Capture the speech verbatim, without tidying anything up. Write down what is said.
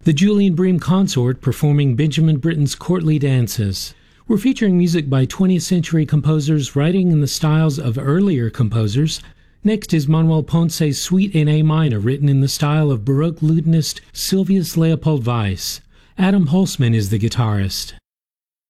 The Julian Bream Consort performing Benjamin Britten's courtly dances. We're featuring music by twentieth century composers writing in the styles of earlier composers. Next is Manuel Ponce's Suite in A minor, written in the style of Baroque lutenist Sylvius Leopold Weiss. Adam Holzman is the guitarist.